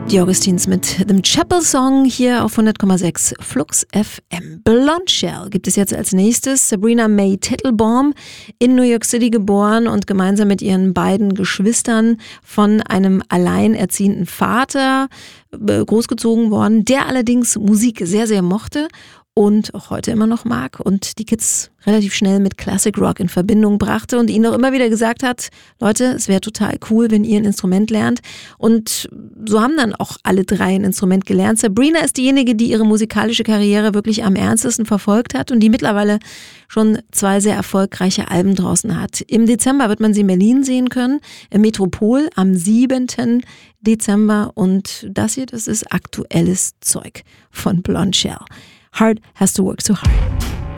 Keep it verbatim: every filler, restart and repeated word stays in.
Die Augustins mit dem Chapel Song hier auf hundert Komma sechs Flux F M. Blonde Shell gibt es jetzt als nächstes. Sabrina May Tittelbaum, in New York City geboren und gemeinsam mit ihren beiden Geschwistern von einem alleinerziehenden Vater großgezogen worden, der allerdings Musik sehr, sehr mochte und auch heute immer noch mag und die Kids relativ schnell mit Classic Rock in Verbindung brachte und ihnen auch immer wieder gesagt hat, Leute, es wäre total cool, wenn ihr ein Instrument lernt. Und so haben dann auch alle drei ein Instrument gelernt. Sabrina ist diejenige, die ihre musikalische Karriere wirklich am ernstesten verfolgt hat und die mittlerweile schon zwei sehr erfolgreiche Alben draußen hat. Im Dezember wird man sie in Berlin sehen können, im Metropol am siebenten Dezember. Und das hier, das ist aktuelles Zeug von Blonde Shell. Hard has to work so hard.